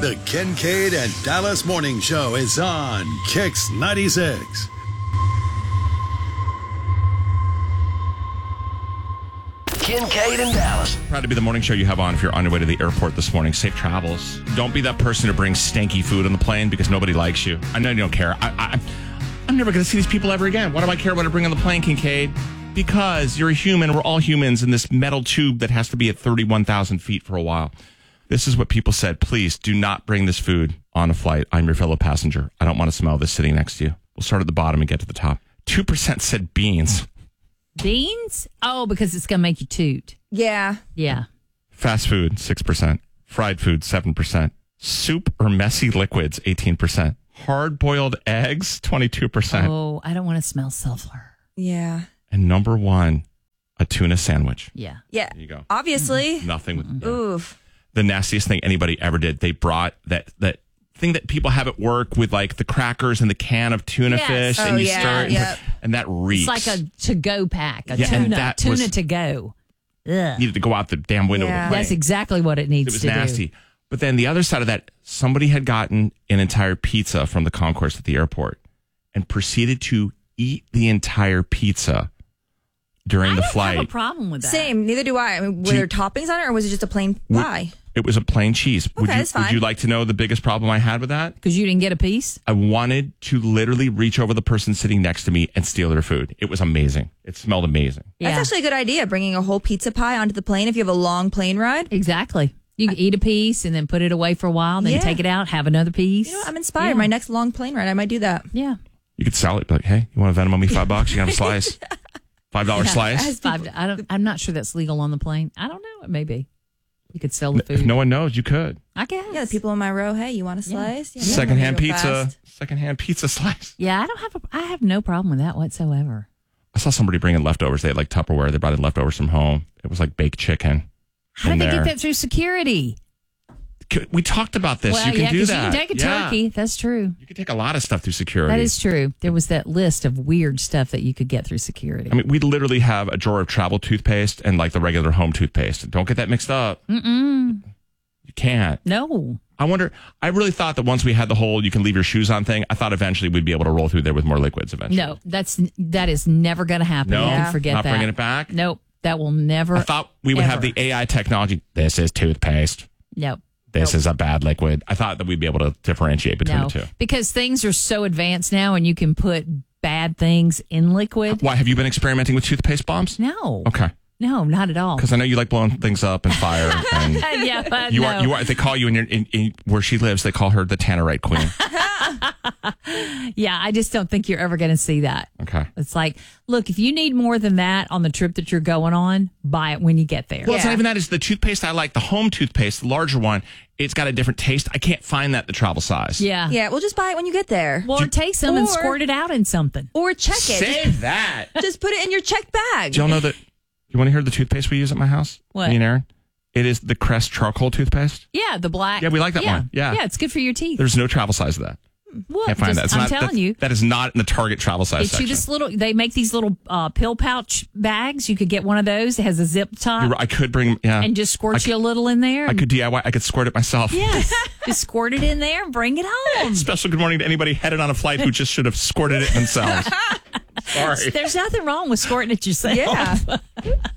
The Kincaid and Dallas Morning Show is on Kix 96. Kincaid and Dallas. Proud to be the morning show you have on if you're on your way to the airport this morning. Safe travels. Don't be that person who brings stanky food on the plane because nobody likes you. I know you don't care. I'm never going to see these people ever again. Why do I care what I bring on the plane, Kincaid? Because you're a human. We're all humans in this metal tube that has to be at 31,000 feet for a while. This is what people said. Please do not bring this food on a flight. I'm your fellow passenger. I don't want to smell this sitting next to you. We'll start at the bottom and get to the top. 2% said beans. Beans? Oh, because it's going to make you toot. Yeah. Yeah. Fast food, 6%. Fried food, 7%. Soup or messy liquids, 18%. Hard-boiled eggs, 22%. Oh, I don't want to smell sulfur. Yeah. And number one, a tuna sandwich. Yeah. Yeah. There you go. Obviously. Nothing with Oof. the nastiest thing anybody ever did. They brought that thing that people have at work with like the crackers and the can of tuna Yes. fish, Oh, and you yeah, stir it, yep. and that reeks. It's like a to-go pack, a Yeah, and tuna that was- to go. Ugh. needed to go out the damn window of the Yeah. plane. That's exactly what it needs It was to nasty. do. But then the other side of that, somebody had gotten an entire pizza from the concourse at the airport and proceeded to eat the entire pizza during the I don't flight. have a problem with that. Same. Neither do I. I mean, were there toppings on it or was it just a plain pie? It was a plain cheese. Would that's fine. you like to know the biggest problem I had with that? Because you didn't get a piece? I wanted to literally reach over the person sitting next to me and steal their food. It was amazing. It smelled amazing. Yeah. That's actually a good idea, bringing a whole pizza pie onto the plane if you have a long plane ride. Exactly. You can eat a piece and then put it away for a while, then Yeah. take it out, have another piece. You know what? I'm inspired. Yeah. My next long plane ride, I might do that. Yeah. You could sell it. Be like, hey, you want to Venmo me $5? You can have a slice. $5 slice. I'm not sure that's legal on the plane. I don't know. It may be. You could sell the food. If no one knows, you could. I guess. Yeah, the people in my row, hey, you want a slice? Yeah. Secondhand Real pizza. fast. Secondhand pizza slice. Yeah, I have no problem with that whatsoever. I saw somebody bring in leftovers. They had like Tupperware. They brought in leftovers from home. It was like baked chicken. How did they get that through security? We talked about this. Well, you can yeah, do 'cause that. you can take a turkey. That's true. You can take a lot of stuff through security. That is true. There was that list of weird stuff that you could get through security. I mean, we literally have a drawer of travel toothpaste and like the regular home toothpaste. Don't get that mixed up. You can't. No. I really thought that once we had the whole you can leave your shoes on thing, I thought eventually we'd be able to roll through there with more liquids eventually. No, that is never going to happen. No? You can forget Not that. bringing it back? Nope. That will never. I thought we would have ever. the AI technology. This is toothpaste. Nope. This is a bad liquid. I thought that we'd be able to differentiate between the two. Because things are so advanced now and you can put bad things in liquid. Why, have you been experimenting with toothpaste bombs? No. Okay. No, not at all. Because I know you like blowing things up and fire. And Yeah, but you no. are. They call you in where she lives. They call her the Tannerite Queen. Yeah, I just don't think you're ever going to see that. Okay. It's like, look, if you need more than that on the trip that you're going on, buy it when you get there. Well, it's not even that. It's the toothpaste I like, the home toothpaste, the larger one. It's got a different taste. I can't find that the travel size. Yeah. Yeah, we'll just buy it when you get there. Well, take some and Or- squirt it out in something. Or check it. Save that. Just put it in your checked bag. Do y'all know that? You want to hear the toothpaste we use at my house? What? Me and Aaron? It is the Crest charcoal toothpaste. Yeah, the black. Yeah, we like that one. Yeah. Yeah, it's good for your teeth. There's no travel size of that. What? Can't find that. It's I'm not, telling that's- you. That is not in the Target travel size It's you section. this little. They make these little pill pouch bags. You could get one of those. It has a zip top, You're right. I could bring, yeah. and just squirt you a little in there. I could DIY. I could squirt it myself. Yes, just squirt it in there. And bring it home. Special good morning to anybody headed on a flight who just should have squirted it themselves. Sorry. There's nothing wrong with squirting it yourself. Yeah.